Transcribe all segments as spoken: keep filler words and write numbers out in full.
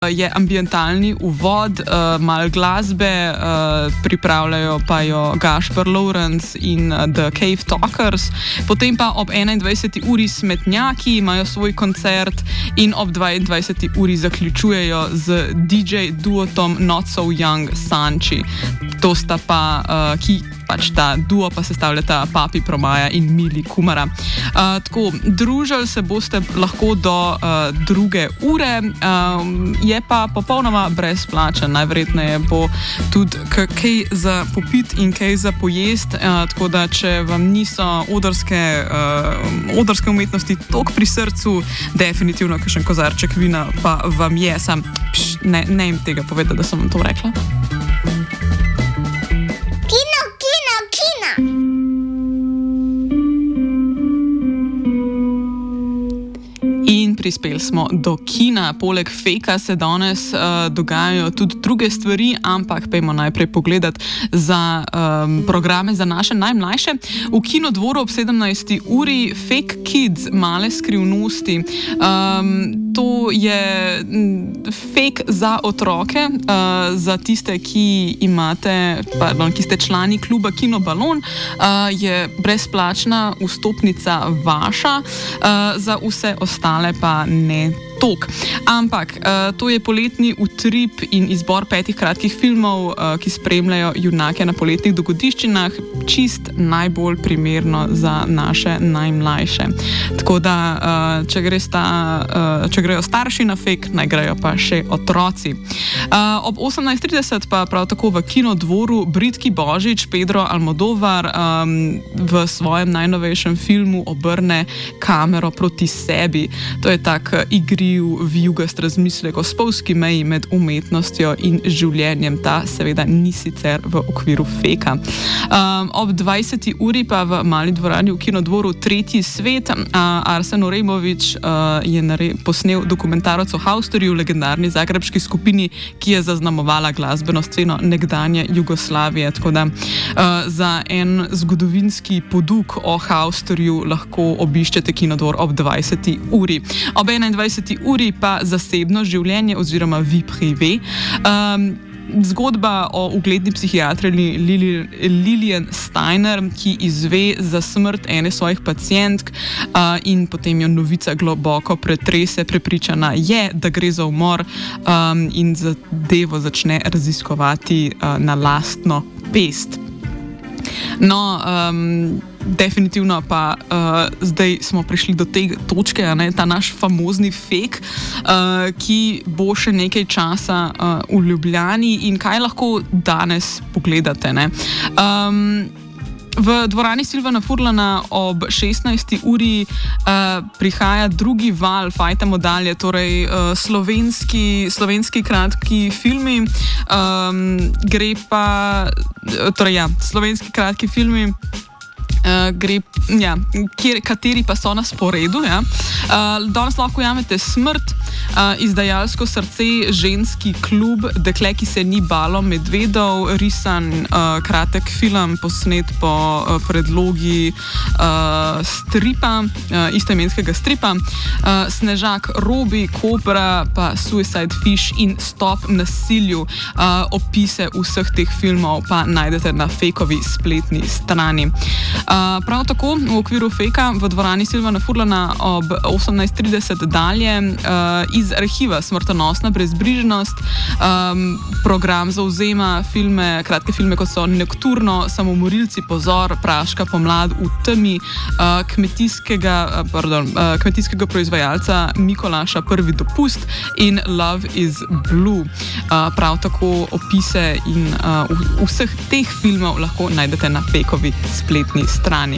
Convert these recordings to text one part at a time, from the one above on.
Je ambientalni uvod, uh, malo glasbe, uh, pripravljajo pa jo Gašper Lawrence in uh, The Cave Talkers, potem pa ob enaindvajseti uri Smetnjaki imajo svoj koncert in ob dvaindvajseti uri zaključujejo z D J duotom Not So Young Sanchi. To sta pa, uh, ki pač ta duo pa sestavljata Papi Promaja in Mili Kumara. Uh, tako, družili se boste lahko do uh, druge ure, um, je pa popolnoma brezplačen. Najverjetneje bo tudi kaj za popit in kaj za pojest, uh, tako da če vam niso odrske, uh, odrske umetnosti toliko pri srcu, definitivno kakšen kozarček vina pa vam je. Sam pš, ne, ne jim tega povedati, da sem vam to rekla. In prispeli smo do kina. Poleg fejka se danes uh, dogajajo tudi druge stvari, ampak pejmo najprej pogledati za um, programe za naše najmlajše. V Kinodvoru ob sedemnajsti uri Fake Kids, male skrivnosti. Um, to je fake za otroke, uh, za tiste, ki imate, pardon, ki ste člani kluba Kino Balon, uh, je brezplačna vstopnica vaša, uh, za vse ostale pa ne tok. Ampak uh, to je poletni utrip in izbor petih kratkih filmov, uh, ki spremljajo junake na poletnih dogodivščinah, čist najbolj primerno za naše najmlajše. Tako da, uh, če, gre sta, uh, če grejo starši na fake, naj grejo pa še otroci. Uh, ob osemnajst trideset pa prav tako v Kinodvoru Bridki Božič, Pedro Almodovar um, v svojem najnovejšem filmu obrne kamero proti sebi. To je tak igri vijugast razmislek o spolski meji med umetnostjo in življenjem. Ta seveda ni sicer v okviru feka. Um, ob dvajseti uri pa v mali dvorani v Kinodvoru Tretji svet. Uh, Arsen Oremovič uh, je nare, posnel dokumentarec o Haustorju, legendarni zagrebški skupini, ki je zaznamovala glasbeno sceno nekdanje Jugoslavije. Tako da uh, za en zgodovinski poduk o Haustorju lahko obiščete Kinodvor ob dvajseti uri. Ob enaindvajseti uri pa zasebno življenje oziroma vie privé. Um, Zgodba o ugledni psihiatrinji Lilian Steiner, ki izve za smrt ene svojih pacientk uh, in potem jo novica globoko pretrese. Prepričana je, da gre za umor um, in zadevo začne raziskovati uh, na lastno pest. No, um, definitivno pa uh, zdaj smo prišli do te točke, ne, ta naš famozni fake, uh, ki bo še nekaj časa uh, v Ljubljani in kaj lahko danes pogledate. Ne. Um, V dvorani Silvana Furlana ob šestnajsti uri uh, prihaja drugi val Fajtamo dalje, torej uh, slovenski, slovenski kratki filmi. Um, gre pa, torej ja, slovenski kratki filmi. Uh, gre, ja, kjer, kateri pa so na sporedu. Ja. Uh, danes lahko jamete Smrt, uh, Izdajalsko srce, Ženski klub, Dekle, ki se ni balo medvedov, risan uh, kratek film, posnet po uh, predlogi uh, stripa, uh, istoimenskega stripa, uh, Snežak Robi, Kobra, pa Suicide Fish in Stop nasilju. Uh, opise vseh teh filmov pa najdete na fejkovi spletni strani. Uh, prav tako v okviru fejka v dvorani Silvana Furlana ob osemnajst trideset dalje uh, iz arhiva Smrtonosna brezbrižnost. Um, program zauzema filme, kratke filme, kot so Nokturno, Samomorilci, Pozor, Praška pomlad v temi, uh, kmetijskega, uh, pardon, uh, kmetijskega proizvajalca Mikolaša Prvi dopust in Love is Blue. Uh, prav tako opise in uh, vseh teh filmov lahko najdete na fejkovi spletni strani.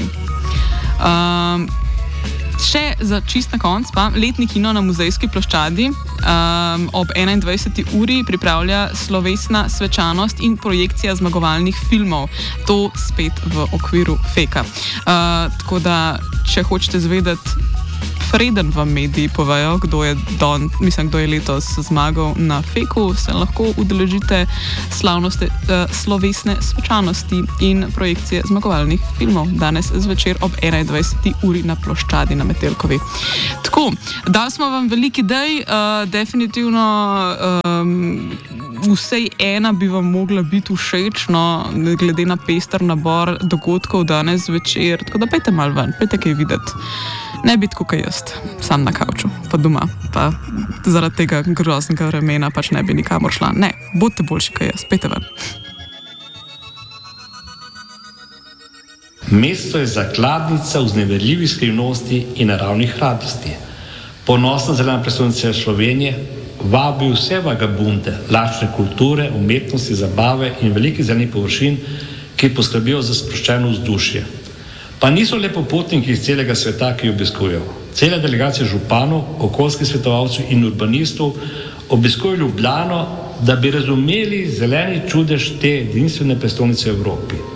Um, še za čist na konc pa letni kino na Muzejski ploščadi um, ob enaindvajseti uri pripravlja slovesna svečanost in projekcija zmagovalnih filmov. To spet v okviru feka. Uh, tako da, če hočete zvedeti preden vam mediji povejo, kdo je, don, mislim, kdo je letos zmagal na Feku, se lahko udeležite slavnosti, uh, slovesne svečanosti in projekcije zmagovalnih filmov danes zvečer ob enaindvajseti uri na ploščadi na Metelkovi. Tako, dali smo vam velik idej, uh, definitivno um, vsej ena bi vam mogla biti všeč, no, glede na pester nabor dogodkov danes zvečer, tako da pejte malo ven, pejte kaj videti. Ne biti kot jaz, sam na kavču, pa doma, pa zaradi tega groznega vremena pač ne bi nikamor šla. Ne, bodite boljši kot jaz, pejte ven. Mesto je zakladnica vznemirljivih skrivnosti in naravnih radosti. Ponosna zelena prestolnica Slovenije vabi vse vagabunde, lačne kulture, umetnosti, zabave in velikih zelenih površin, ki poskrbijo za sproščeno vzdušje. Pa niso le popotniki iz celega sveta, ki jo obiskujejo. Cela delegacija županov, okoljskih svetovalcev in urbanistov obiskuje Ljubljano, da bi razumeli zeleni čudež te edinstvene prestolnice v Evropi.